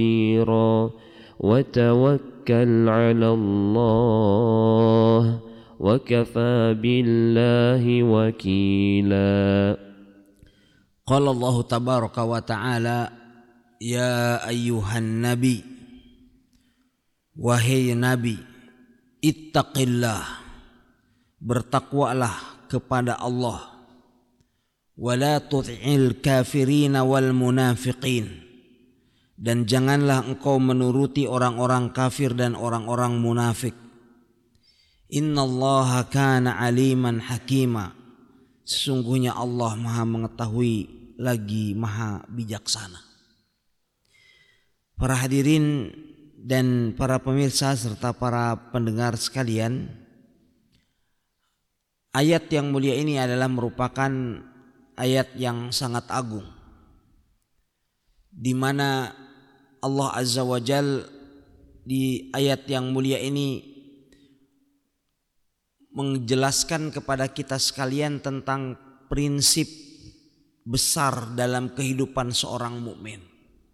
وتوكل على الله وكفى بالله وكيلا. قال الله تبارك وتعالى يا أيها النبي wahai nabi ittaqillah bertakwalah kepada Allah wala tuti'il kafirin wal munafiqin dan janganlah engkau menuruti orang-orang kafir dan orang-orang munafik. Innallaha kana aliman hakima, sesungguhnya Allah maha mengetahui lagi maha bijaksana. Para hadirin dan para pemirsa serta para pendengar sekalian, ayat yang mulia ini adalah merupakan ayat yang sangat agung, di mana Allah Azza wa Jal di ayat yang mulia ini menjelaskan kepada kita sekalian tentang prinsip besar dalam kehidupan seorang mukmin,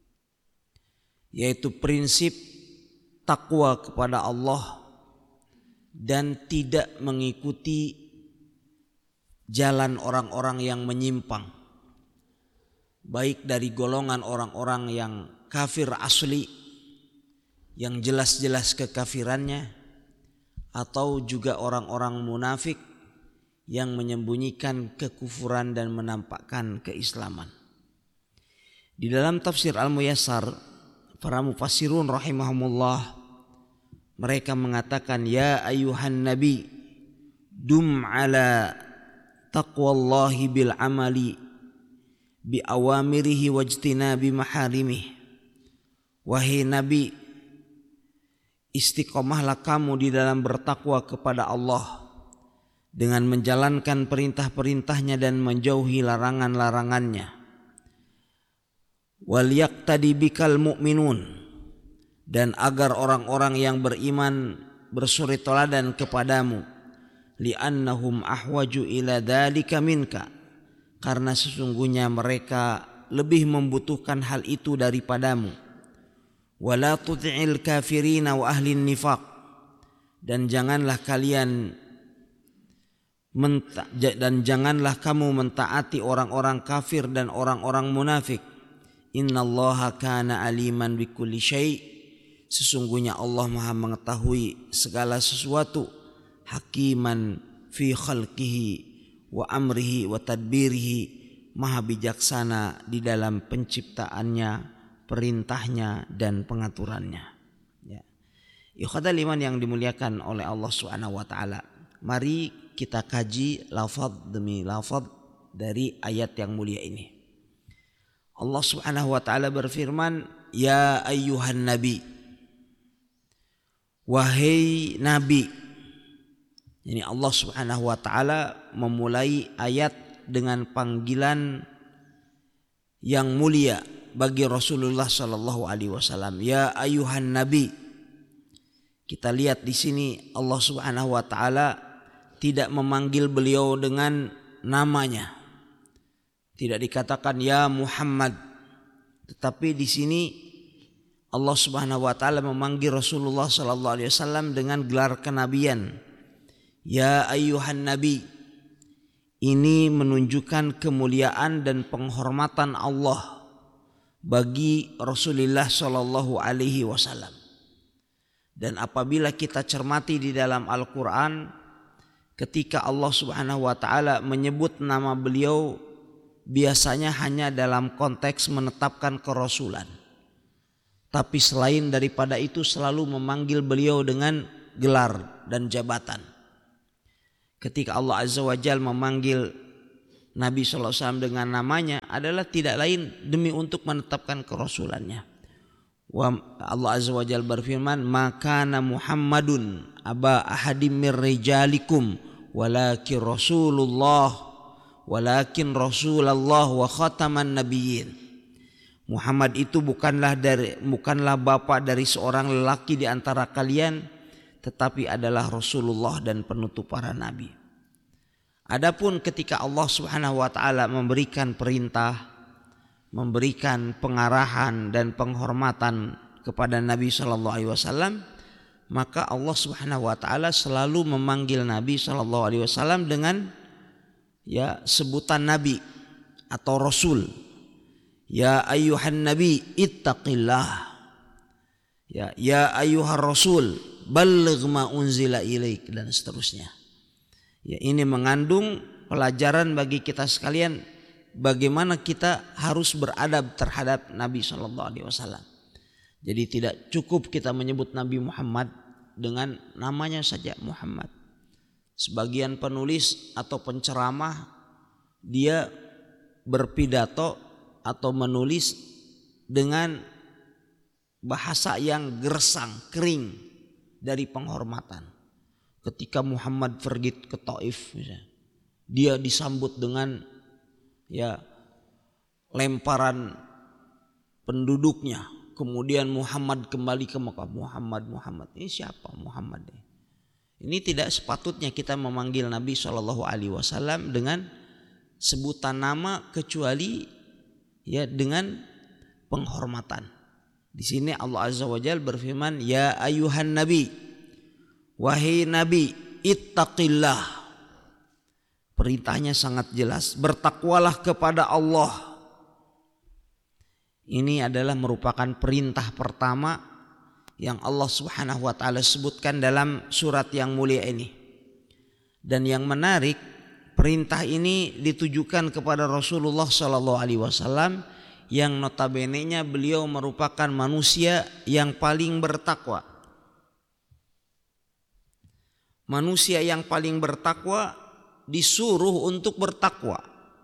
yaitu prinsip takwa kepada Allah dan tidak mengikuti jalan orang-orang yang menyimpang, baik dari golongan orang-orang yang kafir asli yang jelas-jelas kekafirannya, atau juga orang-orang munafik yang menyembunyikan kekufuran dan menampakkan keislaman. Di dalam tafsir Al-Muyassar, para mufassirun rahimahumullah mereka mengatakan ya ayyuhan nabi dum ala taqwallahi bil amali bi awamirihi wajtinabi maharimih. Wahai nabi, istiqomahlah kamu di dalam bertakwa kepada Allah dengan menjalankan perintah-perintahnya dan menjauhi larangan-larangannya. Wal yaqtadi bikal mu'minun, dan agar orang-orang yang beriman bersuri teladan kepadamu. Li'annahum ahwaju ila dzalika minka, karena sesungguhnya mereka lebih membutuhkan hal itu daripadamu. Wala tuti'il kafirina wa ahlin nifaq, dan janganlah kamu mentaati orang-orang kafir dan orang-orang munafik. Innallaha kana aliman bikulli syai', sesungguhnya Allah maha mengetahui segala sesuatu. Hakiman fi khalqihi wa amrihi wa tadbirihi, maha bijaksana di dalam penciptaannya, perintahnya dan pengaturannya. Ya. Ikhwatal iman yang dimuliakan oleh Allah Subhanahu wa taala. Mari kita kaji lafaz demi lafaz dari ayat yang mulia ini. Allah Subhanahu wa taala berfirman, "Ya ayyuhan nabi." Wahai nabi. Ini Allah Subhanahu wa taala memulai ayat dengan panggilan yang mulia bagi Rasulullah sallallahu alaihi wasallam. Ya ayyuhan nabi. Kita lihat di sini Allah Subhanahu wa taala tidak memanggil beliau dengan namanya. Tidak dikatakan ya Muhammad, tetapi di sini Allah Subhanahu wa taala memanggil Rasulullah sallallahu alaihi wasallam dengan gelar kenabian. Ya ayyuhan nabi. Ini menunjukkan kemuliaan dan penghormatan Allah bagi Rasulullah sallallahu alaihi wasallam. Dan apabila kita cermati di dalam Al-Qur'an, ketika Allah Subhanahu wa taala menyebut nama beliau, biasanya hanya dalam konteks menetapkan kerasulan. Tapi selain daripada itu selalu memanggil beliau dengan gelar dan jabatan. Ketika Allah Azza wa Jalla memanggil Nabi sallallahu alaihi wasallam dengan namanya adalah tidak lain demi untuk menetapkan kerasulannya. Allah Azza wa Jalla berfirman, "Makana Muhammadun aba ahadim mir rijalikum walakin Rasulullah wa khataman nabiyyin." Muhammad itu bukanlah bapak dari seorang lelaki di antara kalian, tetapi adalah Rasulullah dan penutup para nabi. Adapun ketika Allah Subhanahu wa taala memberikan perintah memberikan pengarahan dan penghormatan kepada Nabi sallallahu alaihi wasallam, maka Allah Subhanahu wa taala selalu memanggil Nabi sallallahu alaihi wasallam dengan sebutan nabi atau rasul. Ya ayyuhan nabi ittaqillah. Ya ayyuhar rasul balligh ma unzila ilaik, dan seterusnya. Ini mengandung pelajaran bagi kita sekalian bagaimana kita harus beradab terhadap Nabi sallallahu alaihi wasallam. Jadi tidak cukup kita menyebut Nabi Muhammad dengan namanya saja Muhammad. Sebagian penulis atau penceramah dia berpidato atau menulis dengan bahasa yang gersang, kering dari penghormatan. Ketika Muhammad pergi ke Taif, dia disambut dengan lemparan penduduknya. Kemudian Muhammad kembali ke Mekah. Muhammad. Ini siapa Muhammad? Ini tidak sepatutnya kita memanggil Nabi SAW dengan sebutan nama kecuali dengan penghormatan. Di sini Allah Azza wa Jalla berfirman, ya ayuhan nabi, wahai nabi, ittaqillah. Perintahnya sangat jelas, bertakwalah kepada Allah. Ini adalah merupakan perintah pertama yang Allah Subhanahu wa taala sebutkan dalam surat yang mulia ini. Dan yang menarik, perintah ini ditujukan kepada Rasulullah sallallahu alaihi wasallam yang notabene-nya beliau merupakan manusia yang paling bertakwa. Manusia yang paling bertakwa disuruh untuk bertakwa.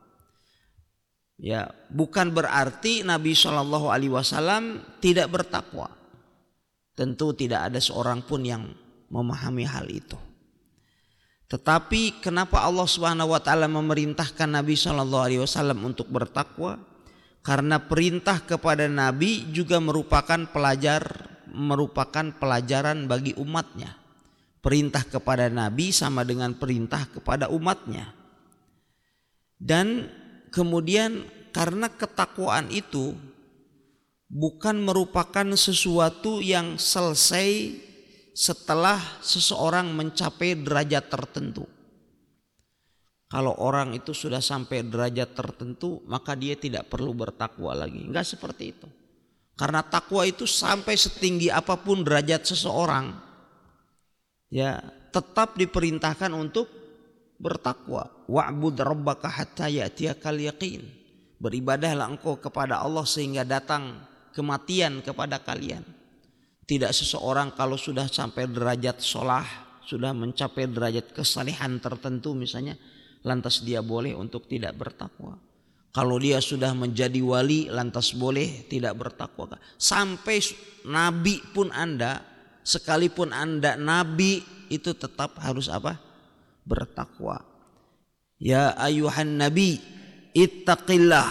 Bukan berarti Nabi Shallallahu Alaihi Wasallam tidak bertakwa. Tentu tidak ada seorang pun yang memahami hal itu. Tetapi kenapa Allah Subhanahu Wa Taala memerintahkan Nabi Shallallahu Alaihi Wasallam untuk bertakwa? Karena perintah kepada Nabi juga merupakan pelajaran bagi umatnya. Perintah kepada Nabi sama dengan perintah kepada umatnya. Dan kemudian karena ketakwaan itu bukan merupakan sesuatu yang selesai setelah seseorang mencapai derajat tertentu. Kalau orang itu sudah sampai derajat tertentu, maka dia tidak perlu bertakwa lagi. Enggak seperti itu. Karena takwa itu sampai setinggi apapun derajat seseorang, tetap diperintahkan untuk bertakwa. Wa'bud rabbaka hatta ya'tiyakal yaqin. Beribadahlah engkau kepada Allah sehingga datang kematian kepada kalian. Tidak seseorang kalau sudah sampai derajat sholah, sudah mencapai derajat kesalehan tertentu misalnya, lantas dia boleh untuk tidak bertakwa. Kalau dia sudah menjadi wali, lantas boleh tidak bertakwa. Sampai nabi pun Anda, sekalipun Anda nabi, itu tetap harus apa? Bertakwa. Ya ayuhan nabi, ittaqillah.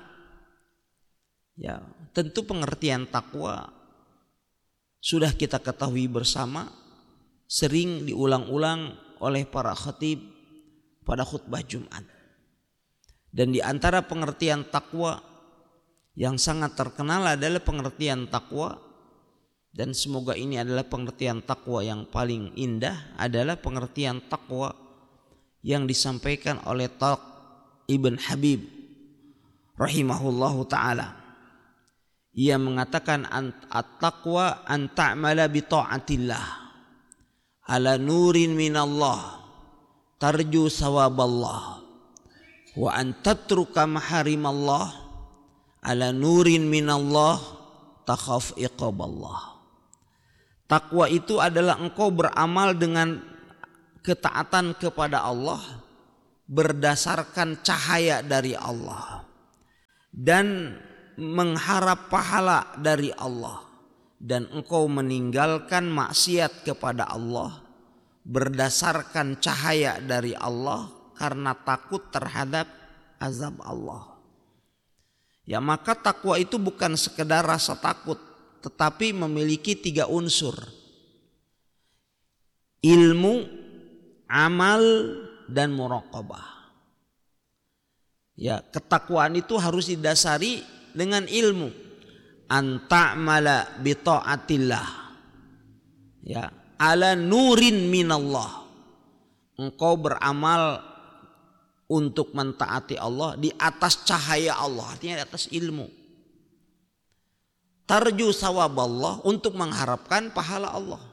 Tentu pengertian takwa sudah kita ketahui bersama, sering diulang-ulang oleh para khatib pada khutbah Jumat. Dan di antara pengertian takwa yang sangat terkenal adalah pengertian takwa, dan semoga ini adalah pengertian takwa yang paling indah, adalah pengertian takwa yang disampaikan oleh Talq Ibn Habib rahimahullahu ta'ala. Ia mengatakan at-taqwa an ta'mala bi ta'atillah ala nurin minallah tarju sawaballah wa an tatruka maharimallah ala nurin minallah takhaf iqaballah. Takwa itu adalah engkau beramal dengan ketaatan kepada Allah berdasarkan cahaya dari Allah dan mengharap pahala dari Allah, dan engkau meninggalkan maksiat kepada Allah berdasarkan cahaya dari Allah karena takut terhadap azab Allah. Maka takwa itu bukan sekedar rasa takut, tetapi memiliki 3 unsur: ilmu, amal, dan muraqabah. Ketakwaan itu harus didasari dengan ilmu. Anta'mala bi ta'atillah. Ya, ala nurin minallah. Engkau beramal untuk mentaati Allah di atas cahaya Allah, artinya di atas ilmu. Tarju sawaballah, untuk mengharapkan pahala Allah.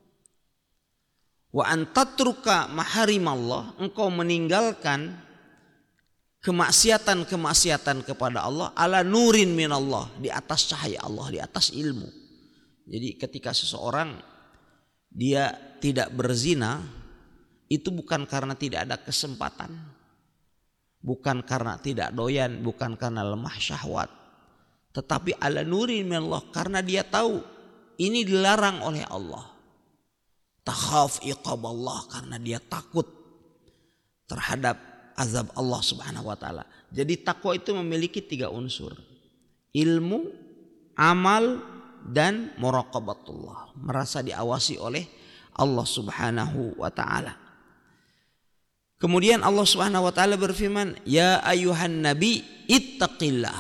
Wa antatruka maharimallah, engkau meninggalkan kemaksiatan-kemaksiatan kepada Allah ala nurin minallah, di atas cahaya Allah, di atas ilmu. Jadi ketika seseorang dia tidak berzina, itu bukan karena tidak ada kesempatan, bukan karena tidak doyan, bukan karena lemah syahwat, tetapi ala nurin minallah, karena dia tahu ini dilarang oleh Allah. Takhaf iqab Allah, karena dia takut terhadap azab Allah Subhanahu wa taala. Jadi takwa itu memiliki 3 unsur. Ilmu, amal, dan muraqabatullah. Merasa diawasi oleh Allah Subhanahu wa taala. Kemudian Allah Subhanahu wa taala berfirman, "Ya ayuhan nabi ittaqillah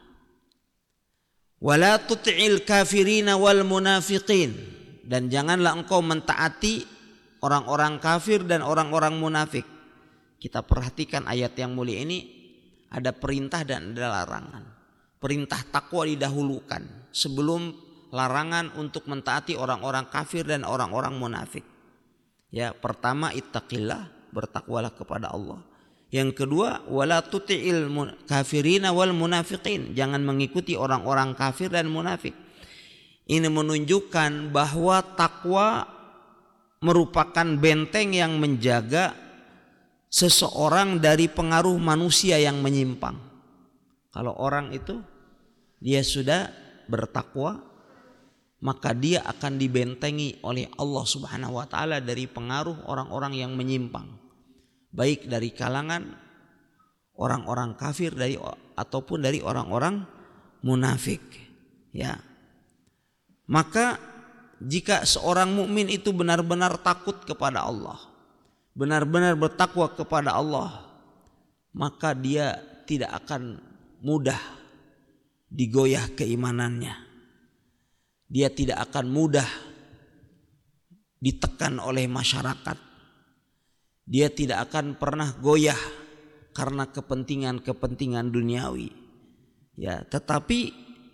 wa la tuti'il kafirina wal munafiqin." Dan janganlah engkau mentaati orang-orang kafir dan orang-orang munafik. Kita perhatikan ayat yang mulia ini, ada perintah dan ada larangan. Perintah takwa didahulukan sebelum larangan untuk mentaati orang-orang kafir dan orang-orang munafik. Ya, pertama ittaqillah, bertakwalah kepada Allah. Yang kedua, wala tuti'il kafirina wal munafiqin, jangan mengikuti orang-orang kafir dan munafik. Ini menunjukkan bahwa takwa merupakan benteng yang menjaga seseorang dari pengaruh manusia yang menyimpang. Kalau orang itu dia sudah bertakwa, maka dia akan dibentengi oleh Allah Subhanahu wa taala dari pengaruh orang-orang yang menyimpang, baik dari kalangan orang-orang kafir ataupun dari orang-orang munafik. Ya. Maka jika seorang mukmin itu benar-benar takut kepada Allah, benar-benar bertakwa kepada Allah, maka dia tidak akan mudah digoyah keimanannya. Dia tidak akan mudah ditekan oleh masyarakat. Dia tidak akan pernah goyah karena kepentingan-kepentingan duniawi. Ya, tetapi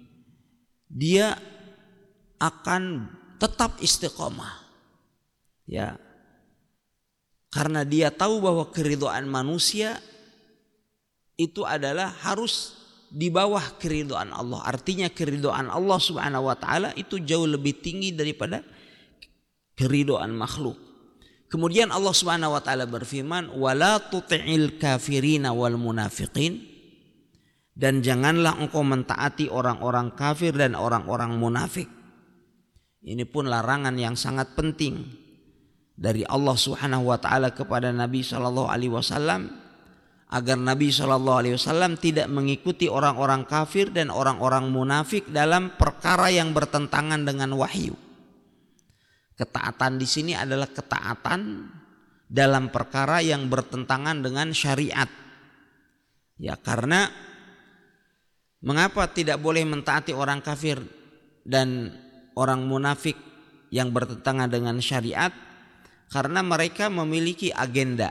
dia akan tetap istiqomah. Ya. Karena dia tahu bahwa keridhaan manusia itu adalah harus di bawah keridhaan Allah. Artinya keridhaan Allah Subhanahu wa taala itu jauh lebih tinggi daripada keridhaan makhluk. Kemudian Allah Subhanahu wa taala berfirman, "Wala tuti'il kafirina wal munafiqin." Dan janganlah engkau mentaati orang-orang kafir dan orang-orang munafik. Ini pun larangan yang sangat penting dari Allah Subhanahu wa taala kepada Nabi sallallahu alaihi wasallam, agar Nabi sallallahu alaihi wasallam tidak mengikuti orang-orang kafir dan orang-orang munafik dalam perkara yang bertentangan dengan wahyu. Ketaatan di sini adalah ketaatan dalam perkara yang bertentangan dengan syariat. Ya, karena mengapa tidak boleh mentaati orang kafir dan orang munafik yang bertentangan dengan syariat? Karena mereka memiliki agenda.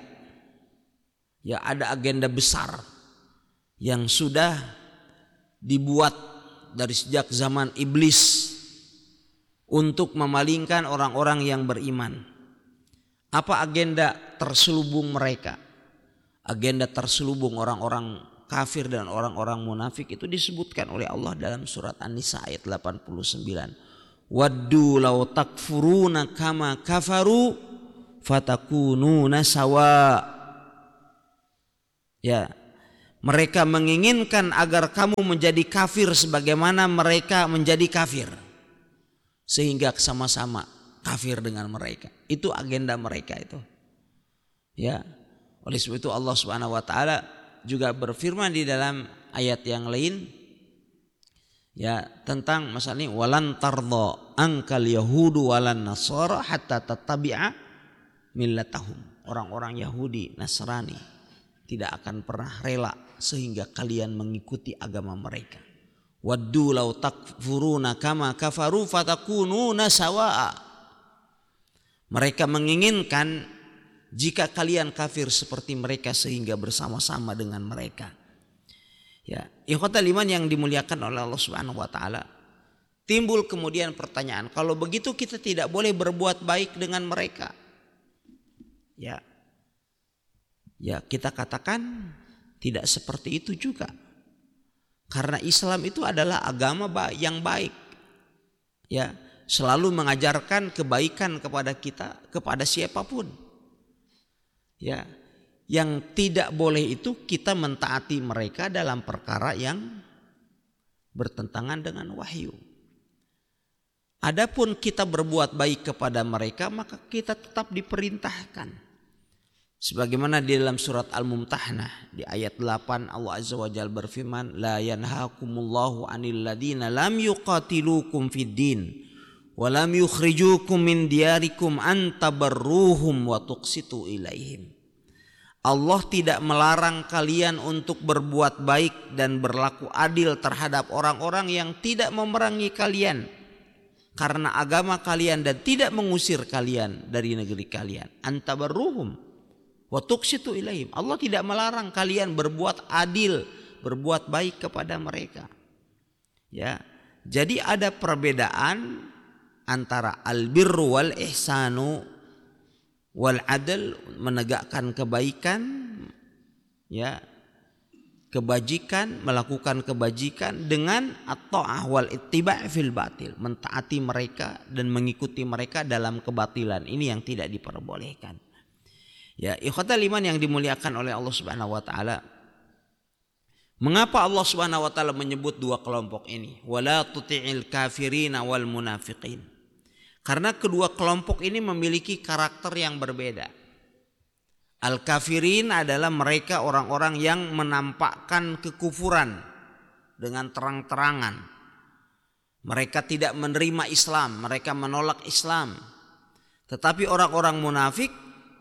Ya, ada agenda besar yang sudah dibuat dari sejak zaman iblis untuk memalingkan orang-orang yang beriman. Apa agenda terselubung mereka? Agenda terselubung orang-orang kafir dan orang-orang munafik itu disebutkan oleh Allah dalam surat An-Nisa ayat 89. Waddu law takfuruna kama kafaru fatakununa sawa. Ya, mereka menginginkan agar kamu menjadi kafir sebagaimana mereka menjadi kafir, sehingga sama-sama kafir dengan mereka. Itu agenda mereka itu. Ya, oleh sebab itu Allah Subhanahu wa taala juga berfirman di dalam ayat yang lain, ya, tentang masalah ini, walan tardha ankal yahudu walan nasara hatta tattabi'a millatahum. Orang-orang Yahudi, Nasrani tidak akan pernah rela sehingga kalian mengikuti agama mereka. Waddu law takfuruna kama kafaru fatakununa sawa'a. Mereka menginginkan jika kalian kafir seperti mereka sehingga bersama-sama dengan mereka. Ya, ikhwatal iman yang dimuliakan oleh Allah Subhanahu wa taala. Timbul kemudian pertanyaan, kalau begitu kita tidak boleh berbuat baik dengan mereka. Ya. Ya, kita katakan tidak seperti itu juga. Karena Islam itu adalah agama yang baik. Ya, selalu mengajarkan kebaikan kepada kita, kepada siapapun. Ya, yang tidak boleh itu kita mentaati mereka dalam perkara yang bertentangan dengan wahyu. Adapun kita berbuat baik kepada mereka, maka kita tetap diperintahkan. Sebagaimana di dalam surat Al-Mumtahanah di ayat 8 Allah Azza wa Jalla berfirman, la yanhaakumullahu 'anil ladzina lam yuqatilukum fid din wa lam yukhrijukum min diyarikum an tabarruhum wa tuqsitu ilaihim. Allah tidak melarang kalian untuk berbuat baik dan berlaku adil terhadap orang-orang yang tidak memerangi kalian karena agama kalian dan tidak mengusir kalian dari negeri kalian. An tabarruhum wa tuqsitu ilaihim. Allah tidak melarang kalian berbuat adil, berbuat baik kepada mereka. Ya. Jadi ada perbedaan antara albirru wal ihsanu wal adl, menegakkan kebaikan, ya, kebajikan, melakukan kebajikan, dengan at-ta'ah wal ittiba' fil batil, mentaati mereka dan mengikuti mereka dalam kebatilan. Ini yang tidak diperbolehkan. Ya, ikhwatal iman yang dimuliakan oleh Allah Subhanahu wa taala. Mengapa Allah Subhanahu wa taala menyebut dua kelompok ini? Wala tuti'il kafirina wal munafiqin. Karena kedua kelompok ini memiliki karakter yang berbeda. Al-kafirin adalah mereka orang-orang yang menampakkan kekufuran dengan terang-terangan. Mereka tidak menerima Islam, mereka menolak Islam. Tetapi orang-orang munafik,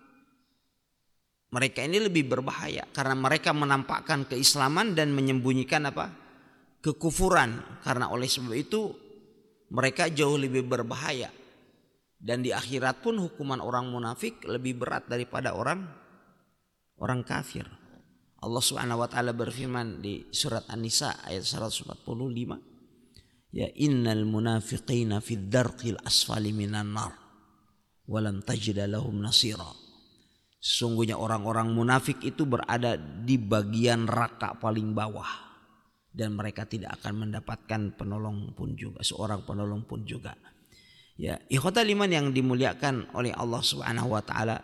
mereka ini lebih berbahaya karena mereka menampakkan keislaman dan menyembunyikan apa? Kekufuran. Karena oleh sebab itu mereka jauh lebih berbahaya. Dan di akhirat pun hukuman orang munafik lebih berat daripada orang kafir. Allah Subhanahu wa taala berfirman di surat An-Nisa ayat 145, ya innal munafiqina fid darqil asfali minan nar wa lam tajid lahum nasira. Sesungguhnya orang-orang munafik itu berada di bagian neraka paling bawah dan mereka tidak akan mendapatkan penolong pun juga, seorang penolong pun juga. Ya, ikhwatal iman yang dimuliakan oleh Allah Subhanahu wa taala.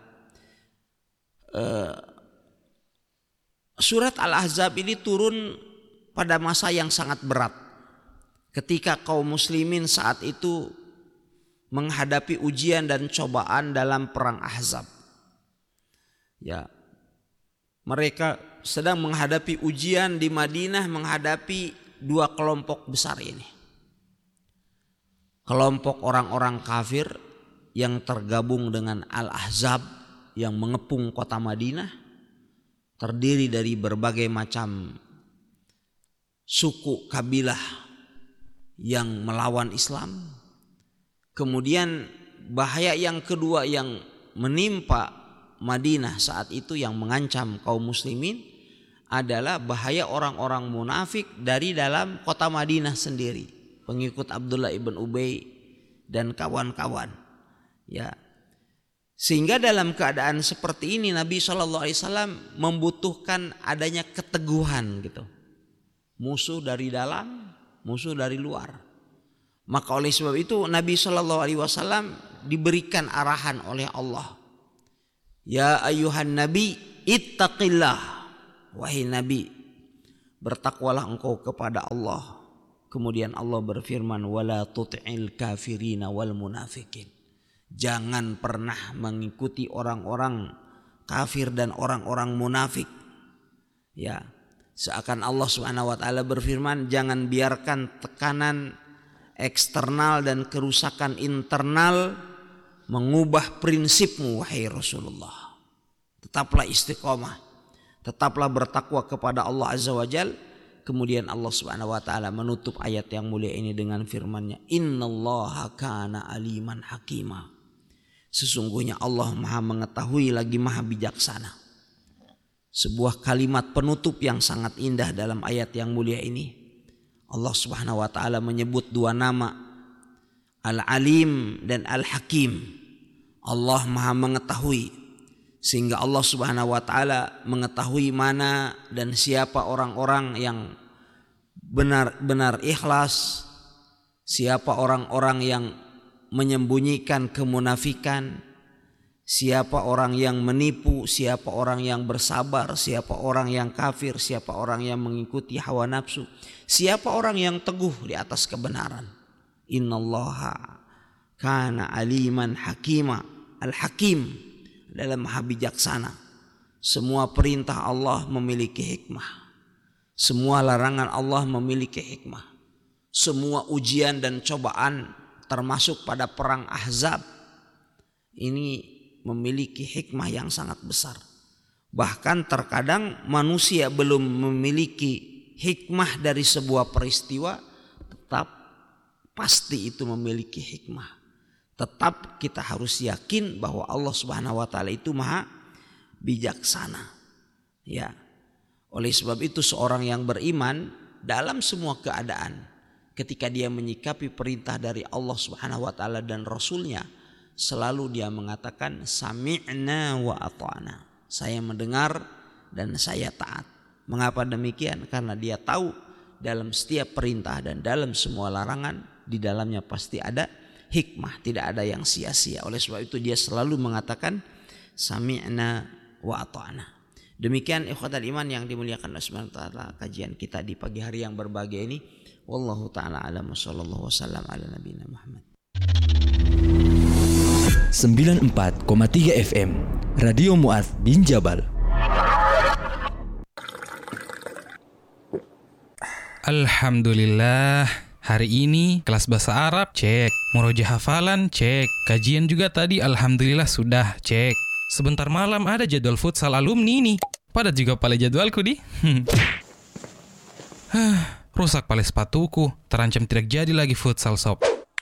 Surat Al-Ahzab ini turun pada masa yang sangat berat. Ketika kaum muslimin saat itu menghadapi ujian dan cobaan dalam perang Ahzab. Ya, mereka sedang menghadapi ujian di Madinah, menghadapi dua kelompok besar ini. Kelompok orang-orang kafir yang tergabung dengan Al-Ahzab yang mengepung kota Madinah, terdiri dari berbagai macam suku kabilah yang melawan Islam. Kemudian bahaya yang kedua yang menimpa Madinah saat itu yang mengancam kaum muslimin adalah bahaya orang-orang munafik dari dalam kota Madinah sendiri, pengikut Abdullah ibn Ubay dan kawan-kawan. Ya, sehingga dalam keadaan seperti ini Nabi SAW membutuhkan adanya keteguhan gitu. Musuh dari dalam, musuh dari luar. Maka oleh sebab itu Nabi SAW diberikan arahan oleh Allah. Ya ayuhan nabi ittaqillah. Wahai nabi, bertakwalah engkau kepada Allah. Kemudian Allah berfirman, wala tuti'il kafirina wal munafikin. Jangan pernah mengikuti orang-orang kafir dan orang-orang munafik. Ya, seakan Allah Subhanahu wa taala berfirman, jangan biarkan tekanan eksternal dan kerusakan internal mengubah prinsipmu wahai Rasulullah. Tetaplah istiqomah, tetaplah bertakwa kepada Allah Azza wa Jalla, kemudian Allah Subhanahu wa taala menutup ayat yang mulia ini dengan firman-Nya, "Innallaha kana aliman hakima." Sesungguhnya Allah Maha mengetahui lagi Maha bijaksana. Sebuah kalimat penutup yang sangat indah dalam ayat yang mulia ini. Allah Subhanahu wa taala menyebut dua nama, Al-Alim dan Al-Hakim. Allah Maha mengetahui, sehingga Allah Subhanahu wa taala mengetahui mana dan siapa orang-orang yang benar-benar ikhlas, siapa orang-orang yang menyembunyikan kemunafikan, siapa orang yang menipu, siapa orang yang bersabar, siapa orang yang kafir, siapa orang yang mengikuti hawa nafsu, siapa orang yang teguh di atas kebenaran. Innallaha kana aliman hakima. Al-Hakim adalah Maha bijaksana. Semua perintah Allah memiliki hikmah. Semua larangan Allah memiliki hikmah. Semua ujian dan cobaan termasuk pada perang Ahzab ini memiliki hikmah yang sangat besar. Bahkan terkadang manusia belum memiliki hikmah dari sebuah peristiwa, tetap pasti itu memiliki hikmah. Tetap kita harus yakin bahwa Allah Subhanahu wa taala itu Maha bijaksana. Ya. Oleh sebab itu seorang yang beriman dalam semua keadaan, ketika dia menyikapi perintah dari Allah Subhanahu wa taala dan Rasul-Nya, selalu dia mengatakan sami'na wa ata'na. Saya mendengar dan saya taat. Mengapa demikian? Karena dia tahu dalam setiap perintah dan dalam semua larangan di dalamnya pasti ada hikmah, tidak ada yang sia-sia. Oleh sebab itu dia selalu mengatakan sami'na wa ata'na. Demikian ikhwatal iman yang dimuliakan Allah Subhanahu wa taala, kajian kita di pagi hari yang berbahagia ini. Wallahu taala alam, sallallahu wasallam ala nabiyina Muhammad. 94,3 FM Radio Mu'adz bin Jabal. Alhamdulillah. Hari ini kelas bahasa Arab cek, murojaah hafalan cek, kajian juga tadi alhamdulillah sudah cek. Sebentar malam ada jadwal futsal alumni nih. Pada juga pale jadwalku di. Rusak pale sepatuku, terancam tidak jadi lagi futsal sob.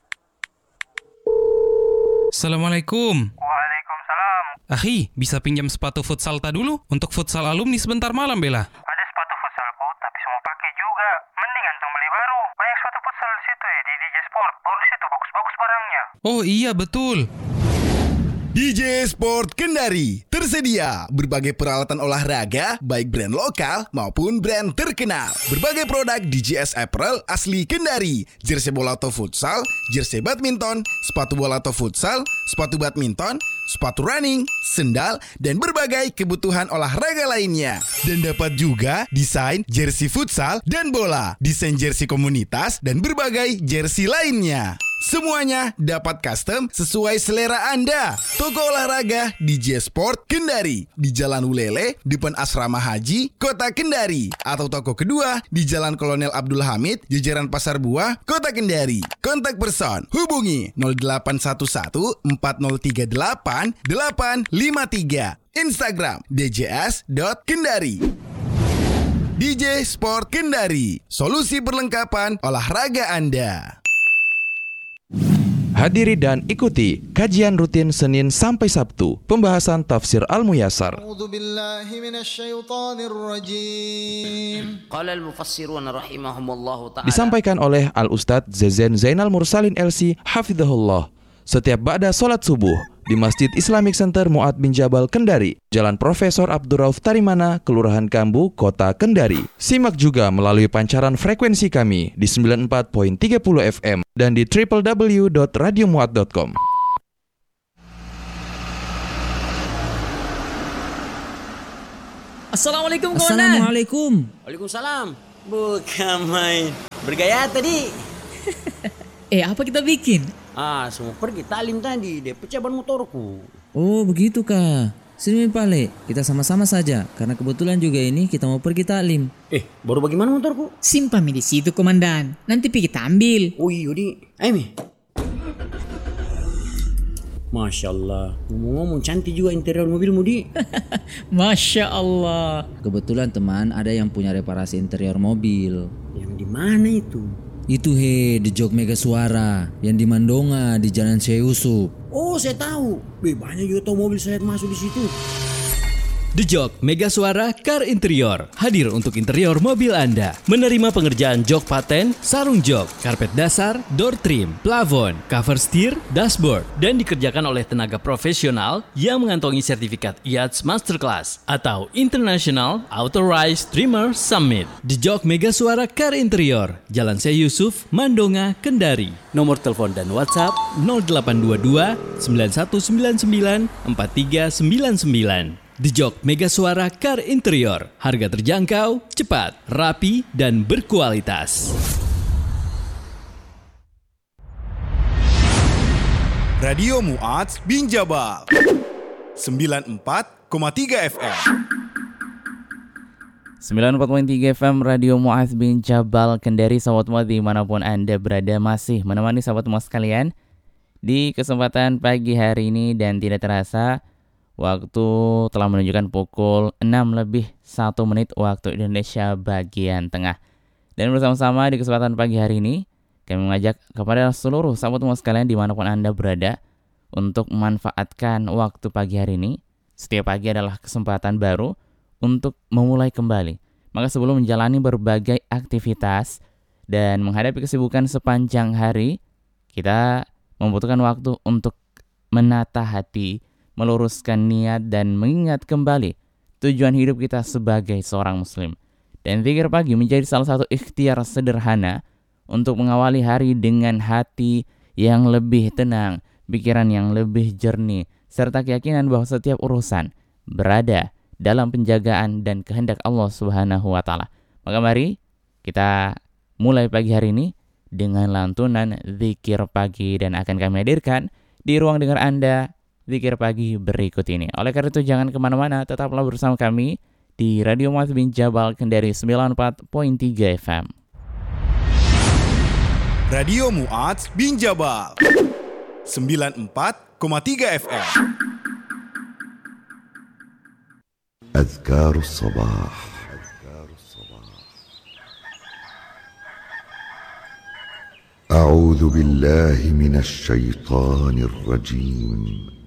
Assalamualaikum. Waalaikumsalam. Akhi, bisa pinjam sepatu futsal ta dulu untuk futsal alumni sebentar malam bela? Ada sepatu futsalku tapi semua pakai juga. Mending antum beli baru. Banyak sepatu futsal di situ ya, di DJ Sport. Baru di situ bagus-bagus barangnya. Oh iya betul. DJ Sport Kendari tersedia berbagai peralatan olahraga baik brand lokal maupun brand terkenal. Berbagai produk DJS Apparel asli Kendari, jersey bola atau futsal, jersey badminton, sepatu bola atau futsal, sepatu badminton, sepatu running, sendal, dan berbagai kebutuhan olahraga lainnya. Dan dapat juga desain jersey futsal dan bola, desain jersey komunitas, dan berbagai jersey lainnya. Semuanya dapat custom sesuai selera Anda. Toko olahraga DJ Sport Kendari di Jalan Ulele, depan Asrama Haji, Kota Kendari. Atau toko kedua di Jalan Kolonel Abdul Hamid, jajaran Pasar Buah, Kota Kendari. Kontak person hubungi 0811 4038 853. Instagram djs.kendari. DJ Sport Kendari, solusi perlengkapan olahraga Anda. Hadiri dan ikuti kajian rutin Senin sampai Sabtu, pembahasan tafsir Al-Muyassar. Qala al-mufassirun rahimahumullah ta'ala. Disampaikan oleh Al-Ustadz Zezen Zainal Mursalin LC Hafidhahullah. Setiap ba'da sholat subuh di Masjid Islamic Center Mu'adz bin Jabal Kendari, Jalan Profesor Abdurrauf Tarimana, Kelurahan Kambu, Kota Kendari. Simak juga melalui pancaran frekuensi kami di 94.30 FM dan di www.radiomuadz.com. Assalamualaikum kawan. Assalamualaikum. Waalaikumsalam. Bukan main. Bergaya tadi. Apa kita bikin? Semua pergi talim tadi. Dia pecah ban motorku. Oh begitu kah? Sini Pale, kita sama-sama saja. Karena kebetulan juga ini kita mau pergi taklim. Baru bagaimana motorku? Simpan di situ komandan. Nanti pergi kita ambil. Oh iya di. Ayo Mi. Masya Allah. Ngomong-ngomong cantik juga interior mobilmu, Di. Masya Allah. Kebetulan teman ada yang punya reparasi interior mobil. Yang di mana itu? Itu di Jok Mega Suara yang di Mandonga di Jalan Syekh Yusuf. Oh, saya tahu. Banyak juga tahu mobil saya masuk di situ. The Jok Mega Suara Car Interior hadir untuk interior mobil Anda. Menerima pengerjaan jok paten, sarung jok, karpet dasar, door trim, plafon, cover steer, dashboard, dan dikerjakan oleh tenaga profesional yang mengantongi sertifikat IATS Masterclass atau International Authorized Trimmer Summit. The Jok Mega Suara Car Interior, Jalan Syekh Yusuf, Mandonga, Kendari. Nomor telepon dan WhatsApp 0822 9199 4399. The Jok Mega Suara Car Interior. Harga terjangkau, cepat, rapi, dan berkualitas. Radio Mu'adz bin Jabal 94,3 FM. 94.3 FM Radio Mu'adz bin Jabal Kendari. Sahabat Mu'adz dimanapun Anda berada, masih menemani sahabat Mu'adz sekalian di kesempatan pagi hari ini, dan tidak terasa waktu telah menunjukkan pukul 6:01 waktu Indonesia bagian tengah. Dan bersama-sama di kesempatan pagi hari ini, kami mengajak kepada seluruh sahabat Mu'adz sekalian dimanapun Anda berada untuk memanfaatkan waktu pagi hari ini. Setiap pagi adalah kesempatan baru untuk memulai kembali. Maka sebelum menjalani berbagai aktivitas dan menghadapi kesibukan sepanjang hari, kita membutuhkan waktu untuk menata hati, meluruskan niat, dan mengingat kembali tujuan hidup kita sebagai seorang muslim. Dan zikir pagi menjadi salah satu ikhtiar sederhana untuk mengawali hari dengan hati yang lebih tenang, pikiran yang lebih jernih, serta keyakinan bahwa setiap urusan berada dalam penjagaan dan kehendak Allah Subhanahu wa Ta'ala. Maka mari kita mulai pagi hari ini dengan lantunan zikir pagi, dan akan kami hadirkan di ruang dengar Anda zikir pagi berikut ini. Oleh karena itu jangan kemana-mana, tetaplah bersama kami di Radio Mu'adz bin Jabal Kendari 94.3 FM. Radio Mu'adz bin Jabal 94,3 FM. أذكار الصباح. أعوذ بالله من الشيطان الرجيم.